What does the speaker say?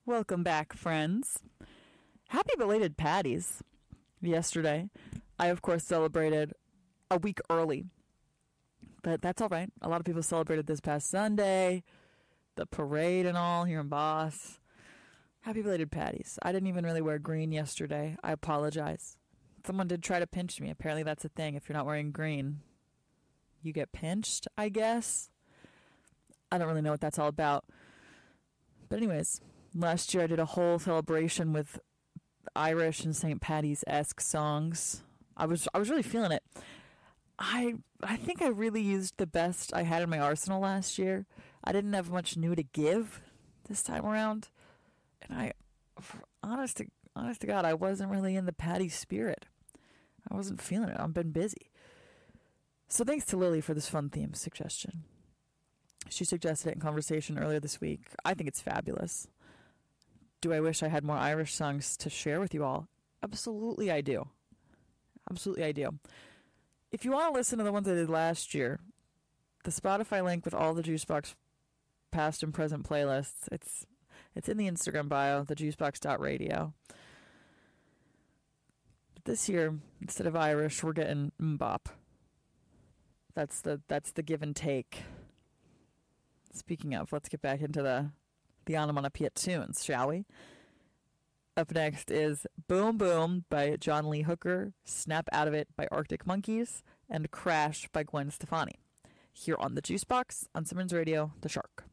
Welcome back, friends. Happy belated Patties. Yesterday, I, of course, celebrated a week early. But that's all right. A lot of people celebrated this past Sunday, the parade and all here in Boss. Happy belated Patties. I didn't even really wear green yesterday. I apologize. Someone did try to pinch me. Apparently that's a thing. If you're not wearing green, you get pinched, I guess. I don't really know what that's all about. But anyways, last year I did a whole celebration with Irish and St. Patty's-esque songs. I was really feeling it. I think I really used the best I had in my arsenal last year. I didn't have much new to give this time around. And honest to God, I wasn't really in the Patty spirit. I wasn't feeling it. I've been busy. So thanks to Lily for this fun theme suggestion. She suggested it in conversation earlier this week. I think it's fabulous. Do I wish I had more Irish songs to share with you all? Absolutely I do. Absolutely I do. If you want to listen to the ones I did last year, the Spotify link with all the Juicebox past and present playlists, it's in the Instagram bio, thejuicebox.radio. But this year, instead of Irish, we're getting mbop. That's the give and take. Speaking of, let's get back into the onomatopoeia tunes, shall we? Up next is Boom Boom by John Lee Hooker, Snap Out of It by Arctic Monkeys, and Crash by Gwen Stefani. Here on the Juicebox on Simmons Radio, The Shark.